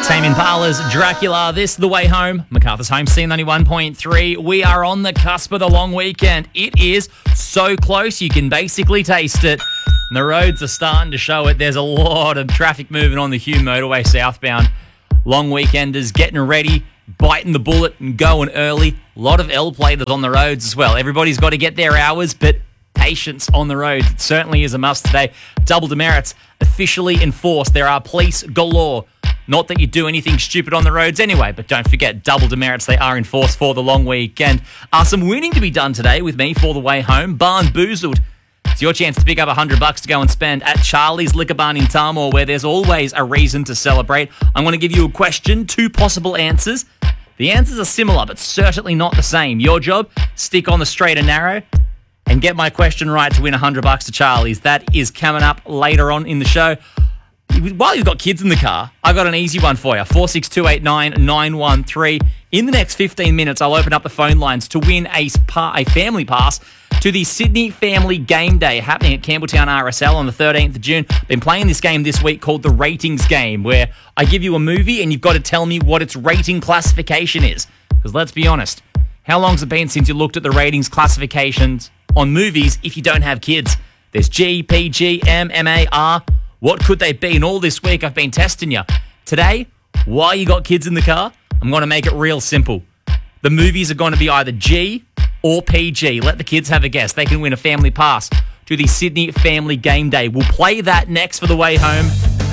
Tame Impala's Dracula. This the way home. MacArthur's Home Scene 91.3. We are on the cusp of the long weekend. It is so close you can basically taste it. And the roads are starting to show it. There's a lot of traffic moving on the Hume motorway southbound. Long weekenders getting ready, biting the bullet and going early. A lot of L-platers on the roads as well. Everybody's got to get their hours, but patience on the roads. It certainly is a must today. Double demerits officially enforced. There are police galore. Not that you do anything stupid on the roads anyway, but don't forget, double demerits, they are enforced for the long weekend. Some winning to be done today with me for the way home. Barn Boozled. It's your chance to pick up $100 to go and spend at Charlie's Liquor Barn in Tamworth, where there's always a reason to celebrate. I'm going to give you a question, 2 possible answers. The answers are similar, but certainly not the same. Your job, stick on the straight and narrow and get my question right to win $100 to Charlie's. That is coming up later on in the show. While you've got kids in the car, I've got an easy one for you. 46289 In the next 15 minutes, I'll open up the phone lines to win a family pass to the Sydney Family Game Day happening at Campbelltown RSL on the 13th of June. Been playing this game this week called the Ratings Game, where I give you a movie and you've got to tell me what its rating classification is. Because let's be honest, how long's it been since you looked at the ratings classifications on movies if you don't have kids? There's G, PG, M, MA, R. What could they be? And all this week I've been testing you. Today, while you got kids in the car, I'm going to make it real simple. The movies are going to be either G or PG. Let the kids have a guess. They can win a family pass to the Sydney Family Game Day. We'll play that next for the way home.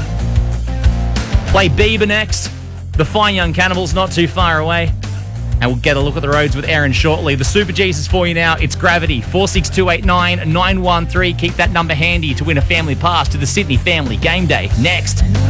Play Bieber next. The Fine Young Cannibals not too far away. And we'll get a look at the roads with Aaron shortly. The Super G's is for you now. It's Gravity. 46289 913. Keep that number handy to win a family pass to the Sydney Family Game Day. Next.